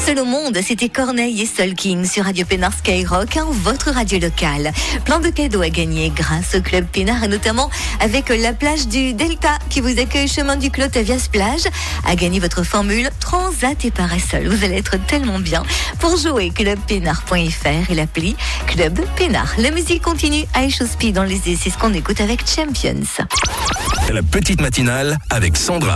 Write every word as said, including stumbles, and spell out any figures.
Seul au monde, c'était Corneille et Soul King sur Radio Pénard Skyrock, hein, votre radio locale. Plein de cadeaux à gagner grâce au Club Pénard et notamment avec la plage du Delta qui vous accueille chemin du Clos Tavias Plage. À gagner votre formule Transat et Parasol. Vous allez être tellement bien. Pour jouer, club pénard point f r et l'appli Club Pénard. La musique continue à Speed dans les c'est ce qu'on écoute avec Champions. La petite matinale avec Sandra.